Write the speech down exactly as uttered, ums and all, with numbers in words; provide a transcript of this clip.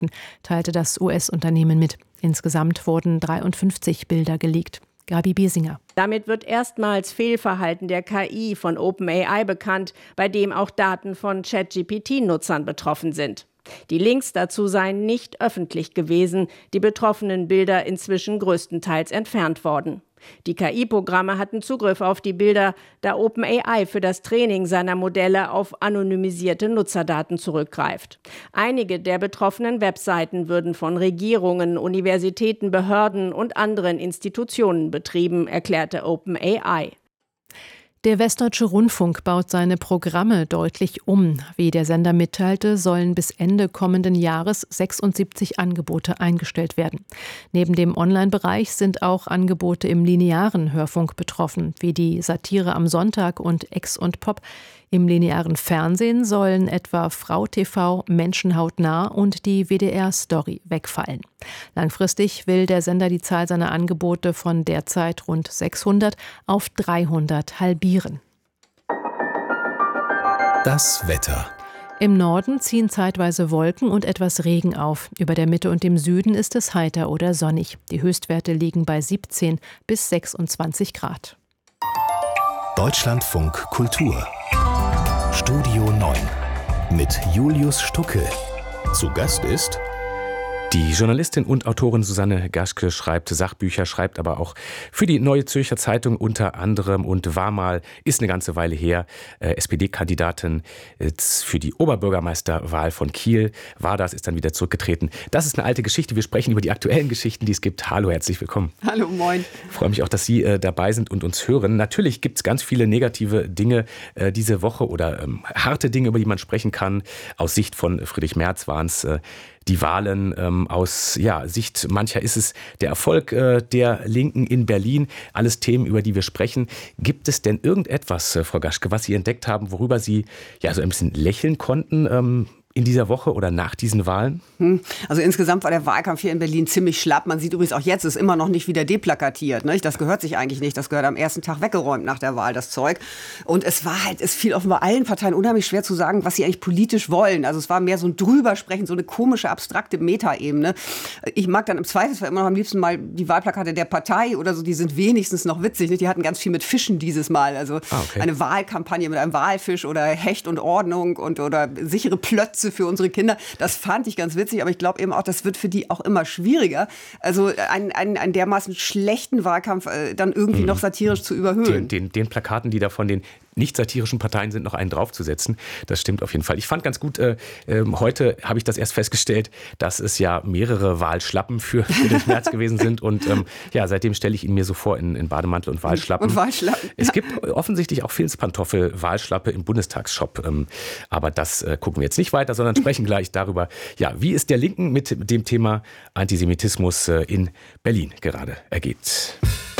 Produkten, teilte das U S-Unternehmen mit. Insgesamt wurden dreiundfünfzig Bilder geleakt. Gabi Biesinger. Damit wird erstmals Fehlverhalten der K I von OpenAI bekannt, bei dem auch Daten von ChatGPT-Nutzern betroffen sind. Die Links dazu seien nicht öffentlich gewesen, die betroffenen Bilder inzwischen größtenteils entfernt worden. Die K I-Programme hatten Zugriff auf die Bilder, da OpenAI für das Training seiner Modelle auf anonymisierte Nutzerdaten zurückgreift. Einige der betroffenen Webseiten würden von Regierungen, Universitäten, Behörden und anderen Institutionen betrieben, erklärte OpenAI. Der Westdeutsche Rundfunk baut seine Programme deutlich um. Wie der Sender mitteilte, sollen bis Ende kommenden Jahres sechsundsiebzig Angebote eingestellt werden. Neben dem Online-Bereich sind auch Angebote im linearen Hörfunk betroffen, wie die Satire am Sonntag und Ex und Pop. Im linearen Fernsehen sollen etwa Frau T V, Menschenhautnah und die W D R-Story wegfallen. Langfristig will der Sender die Zahl seiner Angebote von derzeit rund sechshundert auf dreihundert halbieren. Das Wetter. Im Norden ziehen zeitweise Wolken und etwas Regen auf. Über der Mitte und dem Süden ist es heiter oder sonnig. Die Höchstwerte liegen bei siebzehn bis sechsundzwanzig Grad. Deutschlandfunk Kultur. Studio neun mit Julius Stucke. Zu Gast ist die Journalistin und Autorin Susanne Gaschke schreibt Sachbücher, schreibt aber auch für die Neue Zürcher Zeitung unter anderem und war mal, ist eine ganze Weile her, äh, S P D-Kandidatin äh, für die Oberbürgermeisterwahl von Kiel. War das, ist dann wieder zurückgetreten. Das ist eine alte Geschichte. Wir sprechen über die aktuellen Geschichten, die es gibt. Hallo, herzlich willkommen. Hallo, moin. Ich freue mich auch, dass Sie äh, dabei sind und uns hören. Natürlich gibt es ganz viele negative Dinge äh, diese Woche oder ähm, harte Dinge, über die man sprechen kann. Aus Sicht von Friedrich Merz waren es äh, die Wahlen, ähm, aus ja, Sicht mancher ist es der Erfolg äh, der Linken in Berlin. Alles Themen, über die wir sprechen. Gibt es denn irgendetwas, äh, Frau Gaschke, was Sie entdeckt haben, worüber Sie ja so ein bisschen lächeln konnten ähm, in dieser Woche oder nach diesen Wahlen? Also insgesamt war der Wahlkampf hier in Berlin ziemlich schlapp. Man sieht übrigens auch jetzt, es ist immer noch nicht wieder deplakatiert. Ne? Das gehört sich eigentlich nicht. Das gehört am ersten Tag weggeräumt nach der Wahl, das Zeug. Und es war halt, es fiel offenbar allen Parteien unheimlich schwer zu sagen, was sie eigentlich politisch wollen. Also es war mehr so ein Drübersprechen, so eine komische, abstrakte Metaebene. Ich mag dann im Zweifelsfall immer noch am liebsten mal die Wahlplakate der Partei oder so, die sind wenigstens noch witzig. Ne? Die hatten ganz viel mit Fischen dieses Mal. Also ah, okay. Eine Wahlkampagne mit einem Walfisch oder Hecht und Ordnung und oder sichere Plötze für unsere Kinder. Das fand ich ganz witzig, aber ich glaube eben auch, das wird für die auch immer schwieriger. Also einen, einen, einen dermaßen schlechten Wahlkampf äh, dann irgendwie mhm. noch satirisch zu überhöhen. Den, den, den Plakaten, die da von den nicht satirischen Parteien sind, noch einen draufzusetzen. Das stimmt auf jeden Fall. Ich fand ganz gut, äh, äh, heute habe ich das erst festgestellt, dass es ja mehrere Wahlschlappen für Friedrich Merz gewesen sind. Und ähm, ja, seitdem stelle ich ihn mir so vor in, in Bademantel und Wahlschlappen. Und Wahlschlappen. Es gibt offensichtlich auch Filzpantoffel-Wahlschlappe im Bundestagsshop. Ähm, aber das äh, gucken wir jetzt nicht weiter, sondern sprechen gleich darüber, ja, wie es der Linken mit dem Thema Antisemitismus äh, in Berlin gerade ergeht.